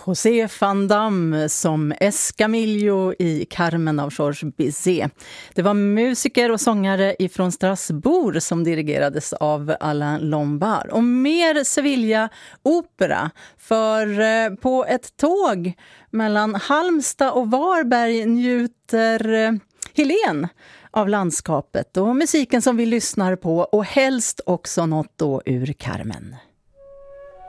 José van Damme som Escamillo i Carmen av Georges Bizet. Det var musiker och sångare ifrån Strasbourg som dirigerades av Alain Lombard. Och mer Sevilla-opera, för på ett tåg mellan Halmstad och Varberg njuter Helene av landskapet och musiken som vi lyssnar på och helst också något då ur Carmen.